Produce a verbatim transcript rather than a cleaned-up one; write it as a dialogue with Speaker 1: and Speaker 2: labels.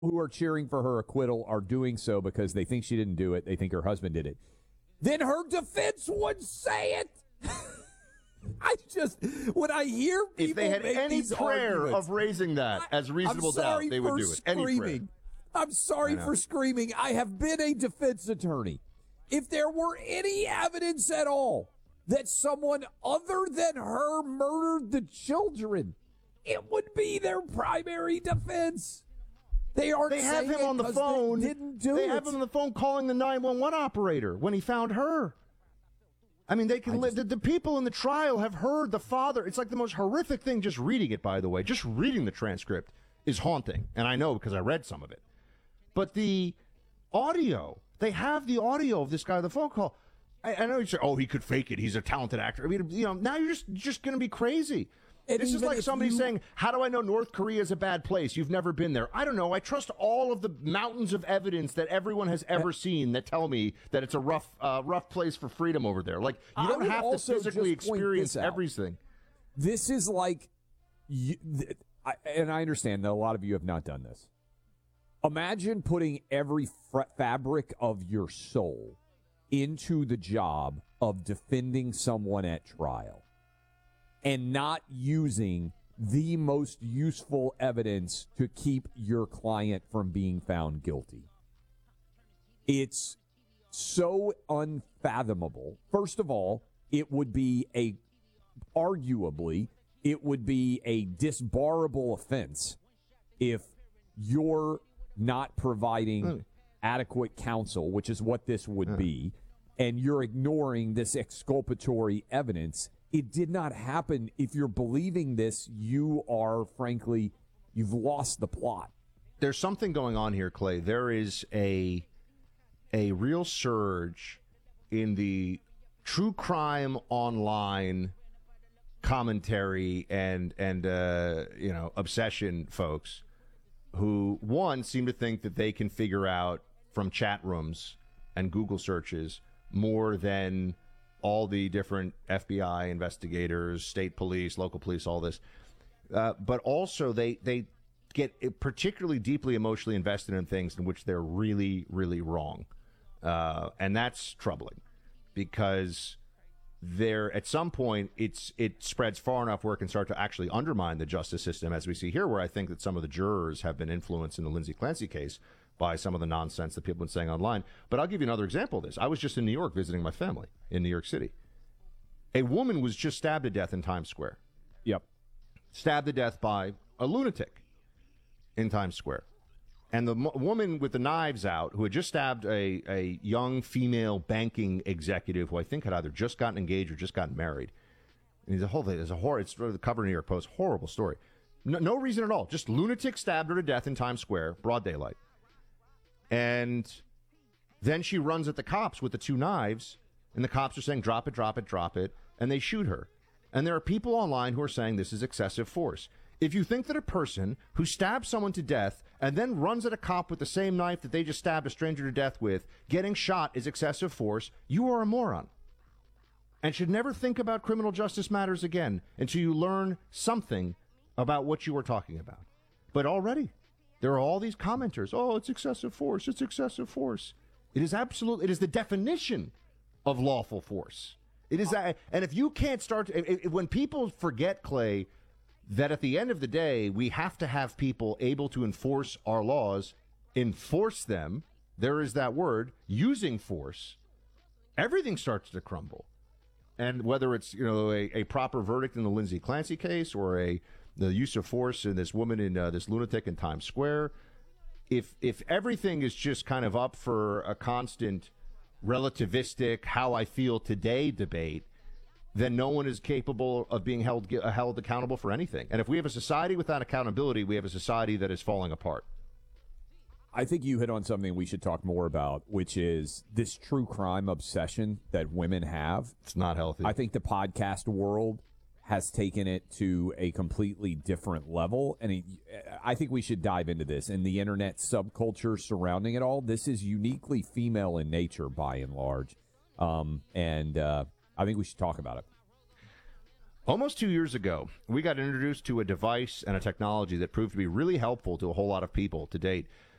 Speaker 1: who are cheering for her acquittal are doing so because they think she didn't do it. They think her husband did it. Then her defense would say it. I just, when I hear people
Speaker 2: if they had
Speaker 1: make
Speaker 2: any
Speaker 1: these
Speaker 2: prayer
Speaker 1: arguments,
Speaker 2: of raising that
Speaker 1: I,
Speaker 2: as reasonable doubt, they would do it. Any
Speaker 1: screaming. I'm sorry for screaming. I have been a defense attorney. If there were any evidence at all that someone other than her murdered the children, it would be their primary defense. They aren't.
Speaker 2: They have
Speaker 1: saying
Speaker 2: him on the phone.
Speaker 1: They didn't do
Speaker 2: they
Speaker 1: it.
Speaker 2: have him on the phone calling the nine one one operator when he found her. I mean, they can. Li- the, the people in the trial have heard the father. It's like the most horrific thing. Just reading it, by the way, just reading the transcript is haunting, and I know because I read some of it. But the audio, they have the audio of this guy on the phone call. I, I know you say, "Oh, he could fake it. He's a talented actor." I mean, you know, now you're just just going to be crazy. And this is like somebody you... saying, how do I know North Korea is a bad place? You've never been there. I don't know. I trust all of the mountains of evidence that everyone has ever seen that tell me that it's a rough uh, rough place for freedom over there. Like, you don't have to physically experience everything.
Speaker 1: This is like, you, th- I, and I understand that a lot of you have not done this. Imagine putting every f- fabric of your soul into the job of defending someone at trial, and not using the most useful evidence to keep your client from being found guilty. It's so unfathomable. First of all, it would be a, arguably, it would be a disbarable offense if you're not providing mm. adequate counsel, which is what this would mm. be, and you're ignoring this exculpatory evidence. It did not happen. If you're believing this, you are, frankly, you've lost the plot.
Speaker 2: There's something going on here, Clay. There is a a real surge in the true crime online commentary and and uh, you know obsession folks who, one, seem to think that they can figure out from chat rooms and Google searches more than all the different F B I investigators, state police, local police, all this. Uh, but also they, they get particularly deeply emotionally invested in things in which they're really, really wrong. Uh, and that's troubling because there, at some point, it's it spreads far enough where it can start to actually undermine the justice system, as we see here, where I think that some of the jurors have been influenced in the Lindsay Clancy case by some of the nonsense that people have been saying online. But I'll give you another example of this. I was just in New York visiting my family in New York City. A woman was just stabbed to death in Times Square.
Speaker 1: Yep.
Speaker 2: Stabbed to death by a lunatic in Times Square. And the m- woman with the knives out, who had just stabbed a, a young female banking executive who I think had either just gotten engaged or just gotten married. And he's a whole thing. There's a horror. It's the cover of New York Post. Horrible story. No, no reason at all. Just lunatic stabbed her to death in Times Square, broad daylight. And then she runs at the cops with the two knives, and the cops are saying, drop it, drop it, drop it, and they shoot her. And there are people online who are saying this is excessive force. If you think that a person who stabs someone to death and then runs at a cop with the same knife that they just stabbed a stranger to death with, getting shot is excessive force, you are a moron. And should never think about criminal justice matters again until you learn something about what you are talking about. But already, there are all these commenters. Oh, it's excessive force. It's excessive force. It is absolute. It is the definition of lawful force. It is that. And if you can't start, to, when people forget, Clay, that at the end of the day, we have to have people able to enforce our laws, enforce them. There is that word, using force. Everything starts to crumble. And whether it's, you know, a, a proper verdict in the Lindsay Clancy case or a the use of force in this woman in uh, this lunatic in Times Square, if if everything is just kind of up for a constant relativistic how I feel today debate, then no one is capable of being held held accountable for anything. And if we have a society without accountability, we have a society that is falling apart.
Speaker 1: I think you hit on something we should talk more about, which is this true crime obsession that women have.
Speaker 2: It's not healthy.
Speaker 1: I think the podcast world has taken it to a completely different level. And it, I think we should dive into this. And the internet subculture surrounding it all, this is uniquely female in nature by and large. Um, and uh, I think we should talk about it.
Speaker 2: Almost two years ago, we got introduced to a device and a technology that proved to be really helpful to a whole lot of people to date.